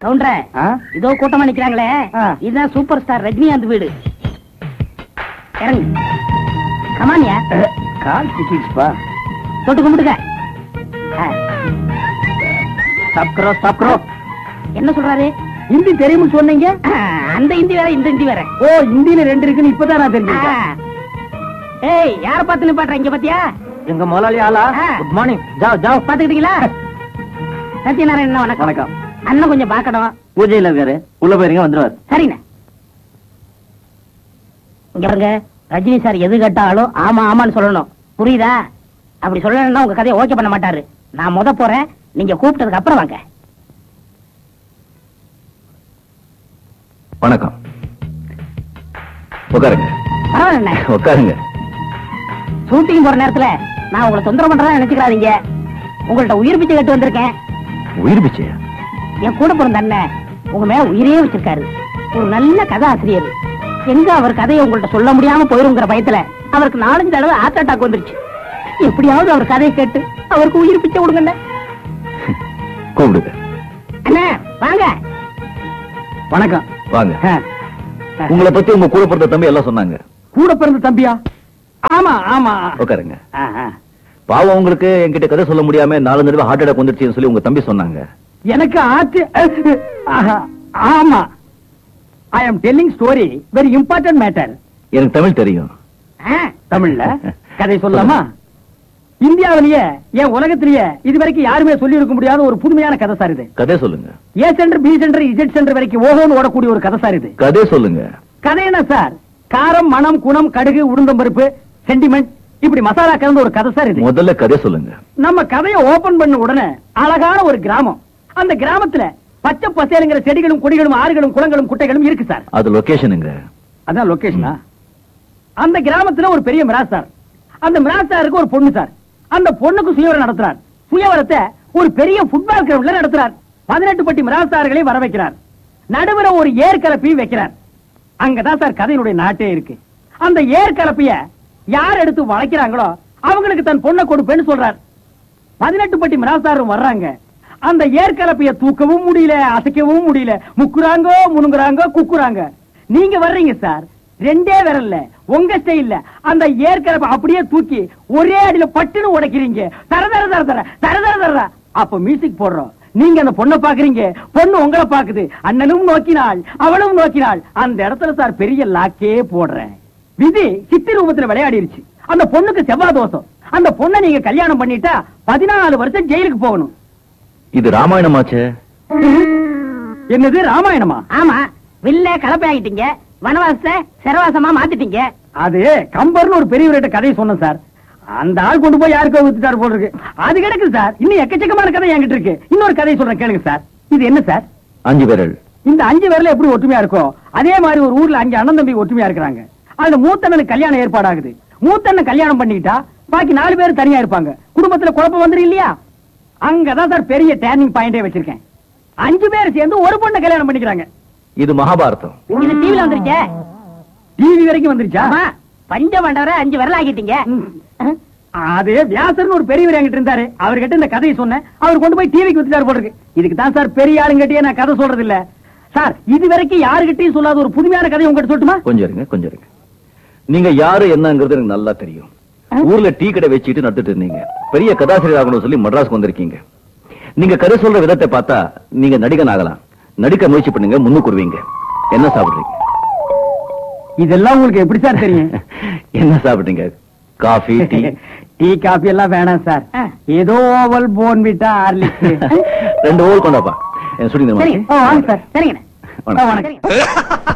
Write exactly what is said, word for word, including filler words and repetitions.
கவுண்டர இதோ கூட்டமா நிக்கிறாங்களே, இதுதான் சூப்பர் ஸ்டார் ரஜினிகாந்த் வீடு. இறங்கு. கமானியா கால் சிக்கிடுச்சுப்பா. தொட்டு கும்பிடுங்க. சாப்கிறோம் சாப்கிறோம். என்ன சொல்றாரு? ஹிந்தி தெரியும்னு சொன்னீங்க. அந்த ஹிந்தி வேற இந்த ஹிந்தி வேற. ஓ, ஹிந்தியில ரெண்டு இருக்குன்னு இப்பதான் நான் தெரிஞ்சுக்கிட்டேன். ஏய், யார பார்த்து நிப்பாட்ற இங்க பாத்தியா? எங்க முதலாளி ஆளா? Good morning. ஜாவ் ஜாவ். பாத்துக்கிட்டீங்களா? சத்யநாராயணன் வணக்கம். வணக்கம். அண்ணன் கொஞ்சம் பாக்கணும். பூஜையில இருக்காரு, உள்ள போயிருங்க, வந்துருவாரு. சரிண்ணே. இங்க பாருங்க, ரஜினி சார் எது கேட்டாலும் ஆமா ஆமான்னு சொல்லணும், புரியுதா? அப்படி சொல்லணும்னா உங்க கதையை ஓகே பண்ண மாட்டாரு. நான் முத போறேன், நீங்க கூப்பிட்டதுக்கு அப்புறம் வாங்க. வணக்கம். உட்காருங்க. பரவாயில்ல, உட்காருங்க. ஷூட்டிங் போற நேரத்துல நான் உங்களை தொந்தரவு பண்றதா நினைச்சுக்கிறாதீங்க. உங்கள்ட்ட உயிர் பிச்சை கேட்டு வந்திருக்கேன். உயிர் பிச்சையா? என் கூட பிறந்த அண்ணன் உங்க மேல உயிரே வச்சிருக்காரு. ஒரு நல்ல கதை ஆசிரியர். எங்க அவர் கதையை உங்கள்ட்ட சொல்ல முடியாம போயிருங்கிற பயத்துல அவருக்கு நாலஞ்சு தடவை ஹார்ட் அட்டாக் வந்துருச்சு. எப்படியாவது அவர் கதையை கேட்டு அவருக்கு உயிர் பிச்சை கொடுங்க. கூப்பிடுங்க. அண்ணா வாங்க. வணக்கம். வாங்க. உங்களை பத்தி உங்க கூட பிறந்த தம்பி எல்லாம் சொன்னாங்க. கூட பிறந்த தம்பியா? ஆமா ஆமா. உட்காருங்க. பாவம், உங்களுக்கு என்கிட்ட கதை சொல்ல முடியாம நாலு தடவை ஹார்ட் அட்டாக் வந்துருச்சுன்னு சொல்லி உங்க தம்பி சொன்னாங்க. எனக்கு ஆச்சு. ஆமா. ஐ அம் telling story, very important matter. எனக்கு தமிழ் தெரியும். தமிழ்ல கதை சொல்லலாமா? இந்தியாவிலேயே என் உலகத்திலேயே இதுவரைக்கும் யாருமே சொல்லி இருக்க முடியாத ஒரு புதுமையான கதை சார் இது. கதை சொல்லுங்க. ஏ centre, B centre, Z centre வரைக்கும் ஓஹோன்னு ஓடக்கூடிய ஒரு கதை சார் இது. கதை சொல்லுங்க. கதை என்ன சார்? காரம், மணம், குணம், கடுகு, உளுந்தம்பருப்பு, சென்டிமெண்ட், இப்படி மசாலா கலந்த ஒரு கதை சார் இது. முதல்ல கதை சொல்லுங்க. நம்ம கதையை ஓபன் பண்ண உடனே அழகான ஒரு கிராமம். அந்த கிராமத்துல பச்சை பசேலுங்கிற செடிகளும் கொடிகளும் ஆறுகளும் குளங்களும் குட்டைகளும் இருக்கு சார். அது லொகேஷனுங்க. அதான் லொகேஷனா? அந்த கிராமத்துல ஒரு பெரிய மிராஸ்தார். அந்த மிராஸ்தாருக்கு ஒரு பொண்ணு சார். அந்த பொண்ணுக்கு சுயவரம் நடத்துறார். சுயவரத்தை ஒரு பெரிய ஃபுட்பால் கிரவுண்ட்ல நடத்துறார். பதினெட்டு பட்டி மிராஸ்தார்களை வர வைக்கிறார். நடுவுல ஒரு ஏற்கலப்பையும் வைக்கிறார். அங்கதான் சார் கதையினுடைய நாட்டே இருக்கு. அந்த ஏற்கலப்பைய யார் எடுத்து வளைக்கிறாங்களோ அவங்களுக்கு தன் பொண்ணை கொடுப்பேன்னு சொல்றார். பதினெட்டு பட்டி மிராஸ்தாரும் வர்றாங்க. அந்த ஏற்கலப்பைய தூக்கவும் முடியல, அசைக்கவும் முடியல. முக்குறாங்கோ, முனுங்குறாங்க, குக்குறாங்க. நீங்க வர்றீங்க சார், ரெண்டே விரல்ல உங்க ஸ்டைல்ல அந்த ஏற்கலப்பை அப்படியே தூக்கி ஒரே அடியில பட்டுன்னு உடைக்கிறீங்க. தர தர தர தர தர தர தர. அப்ப மியூசிக் போடுறோம். நீங்க அந்த பொண்ணை பாக்குறீங்க, பொண்ணு உங்களை பாக்குது. அண்ணனும் நோக்கினாள், அவளும் நோக்கினாள். அந்த இடத்துல சார் பெரிய லாக்கே போடுறேன். விதி சித்தி ரூபத்துல விளையாடிருச்சு. அந்த பொண்ணுக்கு செவ்வாய் தோஷம். அந்த பொண்ணை நீங்க கல்யாணம் பண்ணிட்டா பதினாலு வருஷம் ஜெயிலுக்கு போகணும். இது ராமாயணமாச்சே. என்னது ராமாயணமா? ஆமா, வில்ல கலப்பை ஆகிட்டீங்க, வனவாசத்தை சிறவாசமா மாத்திட்டீங்க. அது கம்பர்னு ஒரு பெரியவர்கிட்ட கதையை சொன்னேன் சார். அந்த ஆள் கொண்டு போய் யாருக்கோ வித்துட்டாரு போல இருக்கு. அது கிடக்குது சார். இன்னும் எக்கச்சக்கமான கதை என்கிட்ட இருக்கு. இன்னொரு கதையை சொல்றேன் கேளுங்க சார். இது என்ன சார்? அஞ்சு விரல். இந்த அஞ்சு விரல் எப்படி ஒற்றுமையா இருக்கும், அதே மாதிரி ஒரு ஊர்ல அஞ்சு அண்ணன் தம்பி ஒற்றுமையா இருக்கிறாங்க. அந்த மூத்தண்ணனுக்கு கல்யாணம் ஏற்பாடாகுது. மூத்தண்ணன் கல்யாணம் பண்ணிக்கிட்டா பாக்கி நாலு பேர் தனியா இருப்பாங்க. குடும்பத்துல குழப்பம் வந்துரு இல்லையா? அங்கதான் சார் பெரிய டேர்னிங் பாயிண்டே வச்சிருக்கேன். அஞ்சு பேர் சேர்ந்து ஒரு பொண்ணை கல்யாணம் பண்ணிக்கிறாங்க. இது மகாபாரதம். இது டிவில வந்துருச்சே. டிவி வரைக்கும் வந்துருச்சா? பஞ்ச மண்டவரை அஞ்சு விரல் ஆகிட்டீங்க. அது வியாசர்னு ஒரு பெரியவர் என்கிட்ட இருந்தாரு. அவர்கிட்ட இந்த கதையை சொன்னேன். அவர் கொண்டு போய் டிவிக்கு வித்துட்டாரு போல இருக்கு. இதுக்கு தான் சார் பெரிய ஆளுங்கிட்டே நான் கதை சொல்றது இல்ல சார். இது வரைக்கும் யாருகிட்டையும் சொல்லாத ஒரு புதுமையான கதை உங்ககிட்ட சொல்லட்டுமா? கொஞ்சம் இருங்க, கொஞ்சம் இருங்க. நீங்க யாரு என்னங்கிறது எனக்கு நல்லா தெரியும். ஊர்ல டீ கடை வச்சுட்டு நடத்திட்டு இருந்தீங்க. பெரிய கதாசிரியர் ஆகணும்னு சொல்லி மட்ராஸ்க்கு வந்திருக்கீங்க. நீங்க கதை சொல்ற விதத்தை பார்த்தா நீங்க நடிகன் ஆகலாம். நடிக்க முயற்சி பண்ணுங்க, முன்னுக்கு வருவீங்க. என்ன சாப்பிடுறீங்க? இதெல்லாம் உங்களுக்கு எப்படி சார் தெரியும்? என்ன சாப்பிடுறீங்க? Coffee, tea? டீ காபி எல்லாம் வேணாம் சார். ஏதோ ஓவல் போன்விட்டா ஹார்லிக்ஸ் ரெண்டு ஓவல் கொண்டாப்பா. சுடி வாங்க சார். சரிங்க. வணக்கம்.